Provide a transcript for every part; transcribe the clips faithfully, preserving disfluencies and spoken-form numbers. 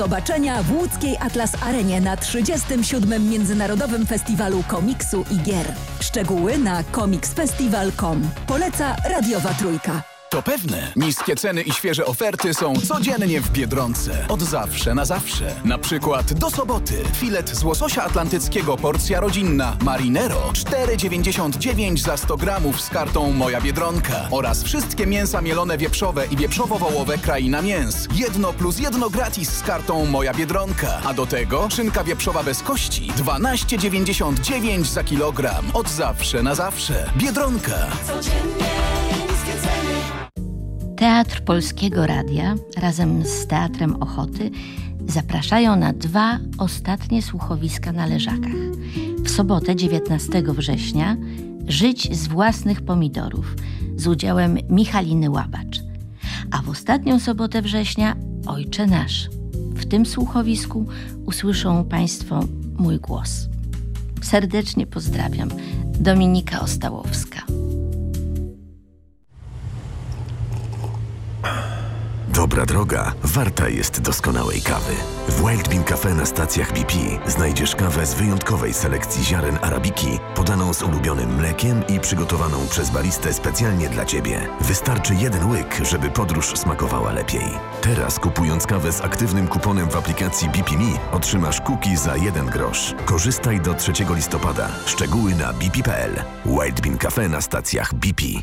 Zobaczenia w łódzkiej Atlas Arenie na trzydziestym siódmym Międzynarodowym Festiwalu Komiksu i Gier. Szczegóły na komiksfestival kropka com. Poleca Radiowa Trójka. To pewne. Niskie ceny i świeże oferty są codziennie w Biedronce. Od zawsze na zawsze. Na przykład do soboty. Filet z łososia atlantyckiego porcja rodzinna Marinero cztery dziewięćdziesiąt dziewięć za sto gramów z kartą Moja Biedronka. Oraz wszystkie mięsa mielone wieprzowe i wieprzowo-wołowe Kraina Mięs. Jedno plus jedno gratis z kartą Moja Biedronka. A do tego szynka wieprzowa bez kości dwanaście dziewięćdziesiąt dziewięć za kilogram. Od zawsze na zawsze. Biedronka. Codziennie niskie ceny. Teatr Polskiego Radia razem z Teatrem Ochoty zapraszają na dwa ostatnie słuchowiska na Leżakach. W sobotę dziewiętnastego września Żyć z własnych pomidorów z udziałem Michaliny Łabacz. A w ostatnią sobotę września Ojcze Nasz. W tym słuchowisku usłyszą Państwo mój głos. Serdecznie pozdrawiam. Dominika Ostałowska. Dobra droga warta jest doskonałej kawy. W Wild Bean Cafe na stacjach B P znajdziesz kawę z wyjątkowej selekcji ziaren arabiki, podaną z ulubionym mlekiem i przygotowaną przez baristę specjalnie dla Ciebie. Wystarczy jeden łyk, żeby podróż smakowała lepiej. Teraz kupując kawę z aktywnym kuponem w aplikacji B P Me otrzymasz kuki za jeden grosz. Korzystaj do trzeciego listopada. Szczegóły na b p kropka p l. Wild Bean Cafe na stacjach B P.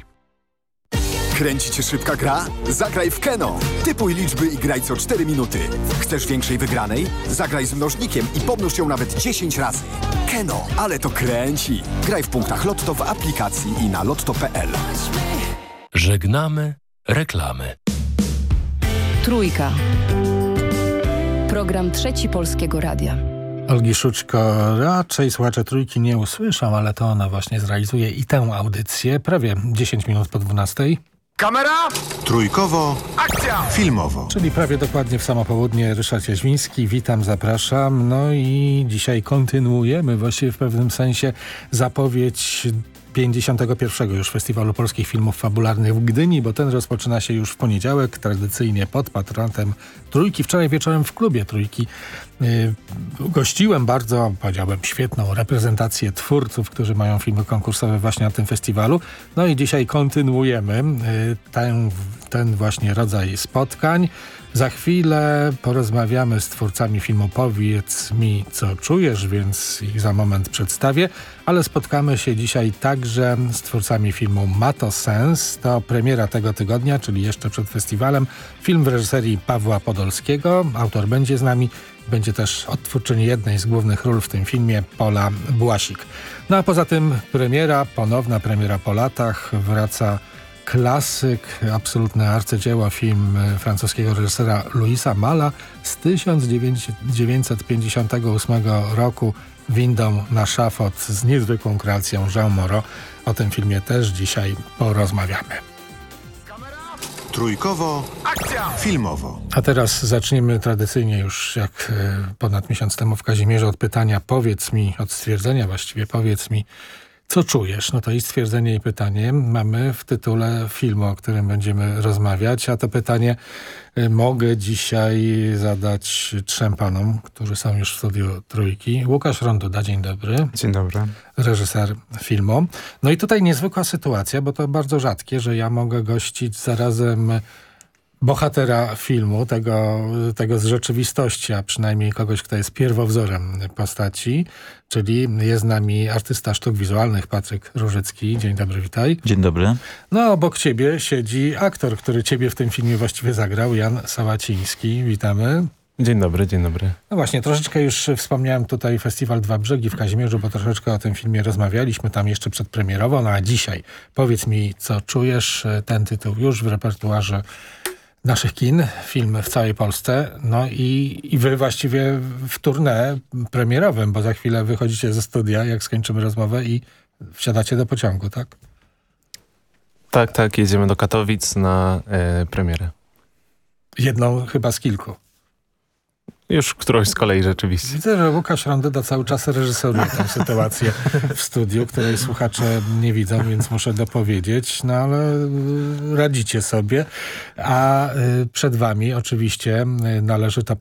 Kręci cię szybka gra? Zagraj w Keno. Typuj liczby i graj co cztery minuty. Chcesz większej wygranej? Zagraj z mnożnikiem i pomnóż ją nawet dziesięć razy. Keno, ale to kręci. Graj w punktach Lotto w aplikacji i na lotto kropka p l. Żegnamy reklamy. Trójka. Program Trzeci Polskiego Radia. Olgi Szuczko raczej słuchacze Trójki nie usłyszą, ale to ona właśnie zrealizuje i tę audycję prawie dziesięć minut po dwunastej. Kamera! Trójkowo. Akcja! Filmowo. Czyli prawie dokładnie w samo południe. Ryszard Jaźwiński, witam, zapraszam. No i dzisiaj kontynuujemy właściwie w pewnym sensie zapowiedź pięćdziesiątego pierwszego już Festiwalu Polskich Filmów Fabularnych w Gdyni, bo ten rozpoczyna się już w poniedziałek, tradycyjnie pod patronatem Trójki. Wczoraj wieczorem w klubie Trójki yy, gościłem bardzo, powiedziałbym, świetną reprezentację twórców, którzy mają filmy konkursowe właśnie na tym festiwalu. No i dzisiaj kontynuujemy yy, ten, ten właśnie rodzaj spotkań. Za chwilę porozmawiamy z twórcami filmu Powiedz mi, co czujesz, więc ich za moment przedstawię, ale spotkamy się dzisiaj także z twórcami filmu Ma to sens. To premiera tego tygodnia, czyli jeszcze przed festiwalem. Film w reżyserii Pawła Podolskiego. Autor będzie z nami. Będzie też odtwórczyni jednej z głównych ról w tym filmie, Pola Błasik. No a poza tym premiera, ponowna premiera po latach. Wraca klasyk, absolutne arcydzieło, film francuskiego reżysera Louisa Malla z tysiąc dziewięćset pięćdziesiątego ósmego roku, Windą na szafot z niezwykłą kreacją Jean Moreau. O tym filmie też dzisiaj porozmawiamy. Trójkowo. Akcja! Filmowo. A teraz zaczniemy tradycyjnie już jak ponad miesiąc temu w Kazimierzu od pytania powiedz mi, od stwierdzenia właściwie powiedz mi, co czujesz? No to i stwierdzenie i pytanie mamy w tytule filmu, o którym będziemy rozmawiać, a to pytanie y, mogę dzisiaj zadać trzem panom, którzy są już w studiu Trójki. Łukasz Ronduda, dzień dobry. Dzień dobry. Reżyser filmu. No i tutaj niezwykła sytuacja, bo to bardzo rzadkie, że ja mogę gościć zarazem bohatera filmu, tego, tego z rzeczywistości, a przynajmniej kogoś, kto jest pierwowzorem postaci, czyli jest z nami artysta sztuk wizualnych Patryk Różycki. Dzień dobry, witaj. Dzień dobry. No obok ciebie siedzi aktor, który ciebie w tym filmie właściwie zagrał, Jan Sałaciński. Witamy. Dzień dobry, dzień dobry. No właśnie, troszeczkę już wspomniałem tutaj Festiwal Dwa Brzegi w Kazimierzu, bo troszeczkę o tym filmie rozmawialiśmy tam jeszcze przedpremierowo, no a dzisiaj powiedz mi, co czujesz, ten tytuł już w repertuarze naszych kin, film w całej Polsce, no i, i wy właściwie w tournée premierowym, bo za chwilę wychodzicie ze studia, jak skończymy rozmowę i wsiadacie do pociągu, tak? Tak, tak, jedziemy do Katowic na e, premierę. Jedną chyba z kilku. Już którąś z kolei rzeczywiście. Widzę, że Łukasz Ronduda cały czas reżyseruje tę sytuację w studiu, której słuchacze nie widzą, więc muszę dopowiedzieć. No ale radzicie sobie. A przed wami oczywiście należy to